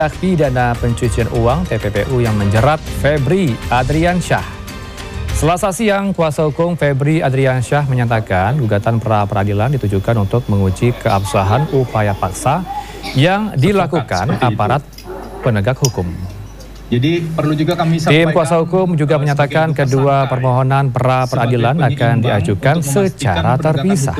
Pidana pencucian uang (TPPU) yang menjerat Febri Adriansyah. Selasa siang, kuasa hukum Febri Adriansyah menyatakan gugatan pra-peradilan ditujukan untuk menguji keabsahan upaya paksa yang dilakukan aparat penegak hukum. Jadi perlu juga kami sampaikan, tim kuasa hukum juga menyatakan kedua permohonan pra-peradilan akan diajukan secara terpisah.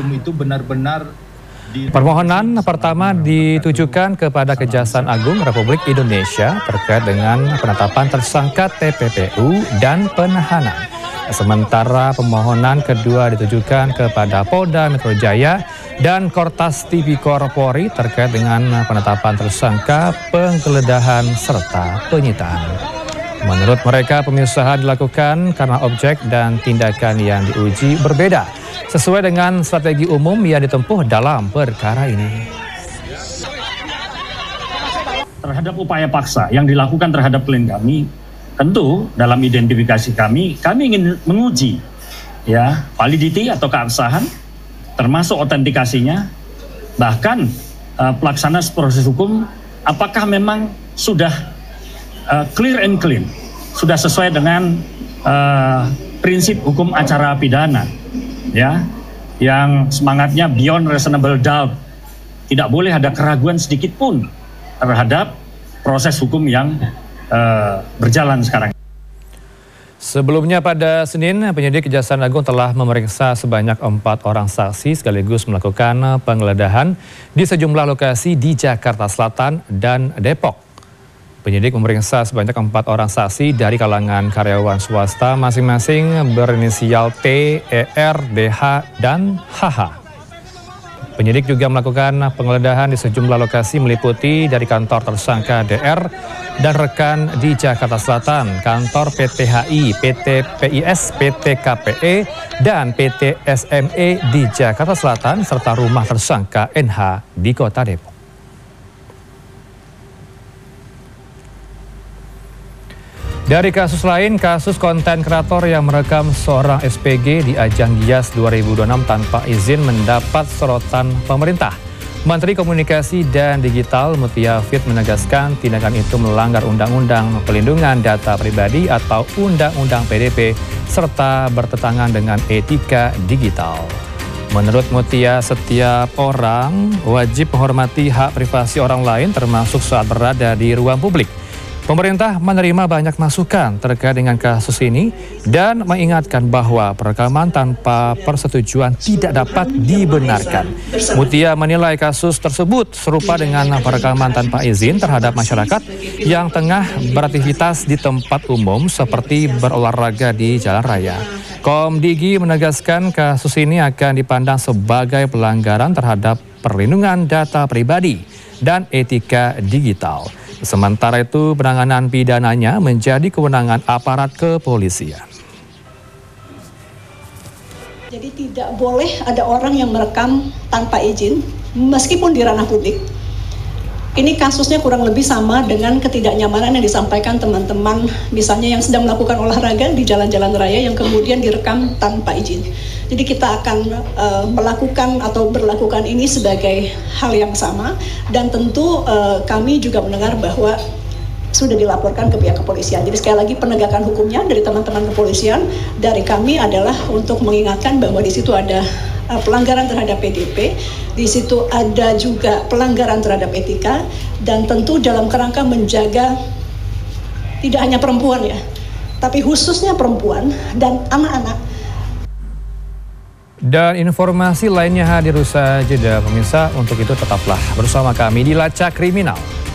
Permohonan pertama ditujukan kepada Kejaksaan Agung Republik Indonesia terkait dengan penetapan tersangka TPPU dan penahanan. Sementara permohonan kedua ditujukan kepada Polda Metro Jaya dan Kortas Tipikor Polri terkait dengan penetapan tersangka, penggeledahan serta penyitaan. Menurut mereka, pemisahan dilakukan karena objek dan tindakan yang diuji berbeda, sesuai dengan strategi umum yang ditempuh dalam perkara ini. Terhadap upaya paksa yang dilakukan terhadap klien kami, tentu dalam identifikasi kami ingin menguji validity atau keabsahan, termasuk autentikasinya, bahkan pelaksanaan proses hukum apakah memang sudah clear and clean, sudah sesuai dengan prinsip hukum acara pidana, yang semangatnya beyond reasonable doubt, tidak boleh ada keraguan sedikit pun terhadap proses hukum yang berjalan sekarang. Sebelumnya pada Senin, penyidik Kejaksaan Agung telah memeriksa sebanyak 4 orang saksi sekaligus melakukan penggeledahan di sejumlah lokasi di Jakarta Selatan dan Depok. Penyidik memeriksa sebanyak 4 orang saksi dari kalangan karyawan swasta masing-masing berinisial T, ER, DH, dan HH. Penyidik juga melakukan penggeledahan di sejumlah lokasi meliputi dari kantor tersangka DR dan rekan di Jakarta Selatan, kantor PT HI, PT PIS, PT KPE, dan PT SME di Jakarta Selatan, serta rumah tersangka NH di Kota Depok. Dari kasus lain, kasus konten kreator yang merekam seorang SPG di ajang Gias 2026 tanpa izin mendapat sorotan pemerintah. Menteri Komunikasi dan Digital Mutia Fit menegaskan tindakan itu melanggar Undang-Undang Pelindungan Data Pribadi atau Undang-Undang PDP serta bertentangan dengan etika digital. Menurut Mutia, setiap orang wajib menghormati hak privasi orang lain termasuk saat berada di ruang publik. Pemerintah menerima banyak masukan terkait dengan kasus ini dan mengingatkan bahwa perekaman tanpa persetujuan tidak dapat dibenarkan. Mutia menilai kasus tersebut serupa dengan perekaman tanpa izin terhadap masyarakat yang tengah beraktivitas di tempat umum seperti berolahraga di jalan raya. Komdigi menegaskan kasus ini akan dipandang sebagai pelanggaran terhadap perlindungan data pribadi dan etika digital. Sementara itu, penanganan pidananya menjadi kewenangan aparat kepolisian. Jadi tidak boleh ada orang yang merekam tanpa izin, meskipun di ranah publik. Ini kasusnya kurang lebih sama dengan ketidaknyamanan yang disampaikan teman-teman, misalnya yang sedang melakukan olahraga di jalan-jalan raya yang kemudian direkam tanpa izin. Jadi kita akan melakukan atau berlakukan ini sebagai hal yang sama, dan tentu kami juga mendengar bahwa sudah dilaporkan ke pihak kepolisian. Jadi sekali lagi penegakan hukumnya dari teman-teman kepolisian, dari kami adalah untuk mengingatkan bahwa di situ ada pelanggaran terhadap PDP, di situ ada juga pelanggaran terhadap etika, dan tentu dalam kerangka menjaga tidak hanya perempuan tapi khususnya perempuan dan anak-anak. Dan informasi lainnya hadir usai jeda pemirsa, untuk itu tetaplah bersama kami di Lacak Kriminal.